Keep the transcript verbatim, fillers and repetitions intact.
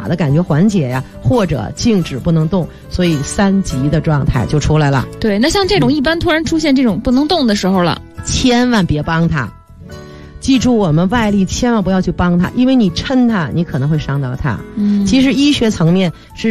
马的感觉缓解呀，或者静止不能动，所以三级的状态就出来了。 对，那像这种一般突然出现这种不能动的时候了， 千万别帮他。记住，我们外力千万不要去帮他，因为你抻他，你可能会伤到他。嗯，其实医学层面是